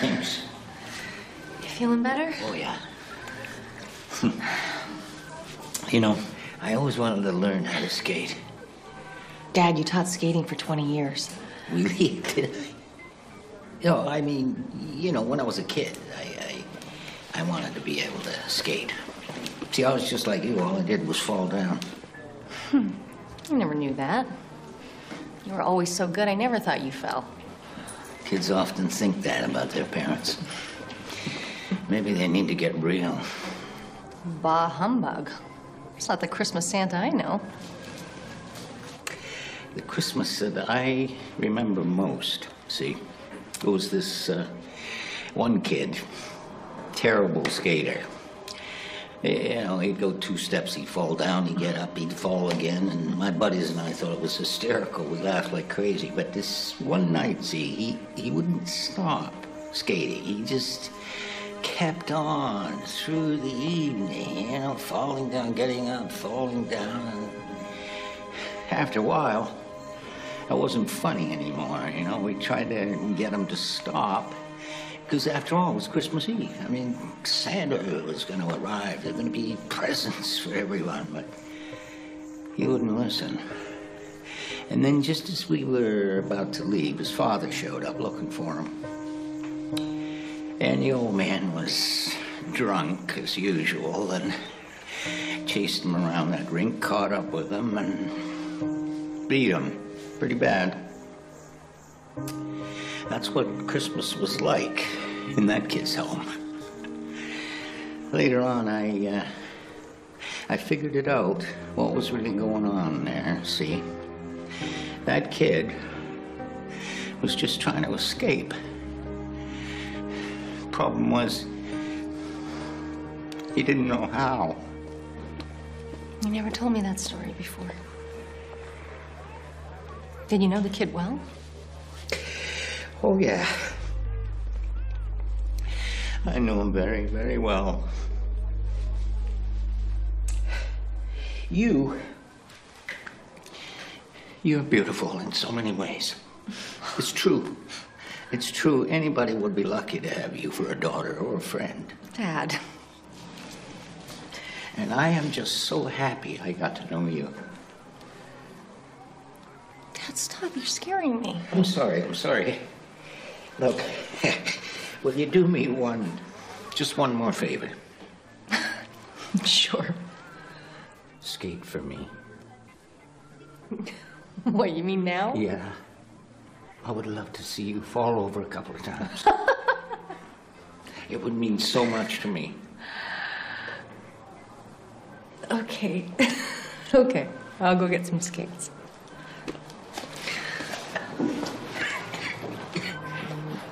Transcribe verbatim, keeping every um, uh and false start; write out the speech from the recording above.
Thanks. You feeling better? Oh, yeah. You know, I always wanted to learn how to skate. Dad, you taught skating for twenty years. Really? Did I? You know, I mean, you know, when I was a kid, I, I, I wanted to be able to skate. See, I was just like you. All I did was fall down. Hmm. I never knew that. You were always so good, I never thought you fell. Kids often think that about their parents. Maybe they need to get real. Bah humbug. It's not the Christmas Santa I know. The Christmas that I remember most, see, it was this uh, one kid, terrible skater. You know, he'd go two steps, he'd fall down, he'd get up, he'd fall again, and my buddies and I thought it was hysterical. We laughed like crazy. But this one night, see, he, he wouldn't stop skating. He just kept on through the evening, you know, falling down, getting up, falling down. And after a while, it wasn't funny anymore, you know. We tried to get him to stop. Because after all, it was Christmas Eve. I mean, Santa was going to arrive. There were going to be presents for everyone, but he wouldn't listen. And then just as we were about to leave, his father showed up looking for him. And the old man was drunk, as usual, and chased him around that rink, caught up with him, and beat him pretty bad. That's what Christmas was like in that kid's home. Later on, I, uh, I figured it out, what was really going on there, see? That kid was just trying to escape. Problem was, he didn't know how. You never told me that story before. Did you know the kid well? Oh, yeah. I knew him very, very well. You... You're beautiful in so many ways. It's true. It's true. Anybody would be lucky to have you for a daughter or a friend. Dad. And I am just so happy I got to know you. Dad, stop. You're scaring me. I'm sorry. I'm sorry. Look, will you do me one, just one more favor? Sure. Skate for me. What, you mean now? Yeah. I would love to see you fall over a couple of times. It would mean so much to me. Okay. Okay. I'll go get some skates.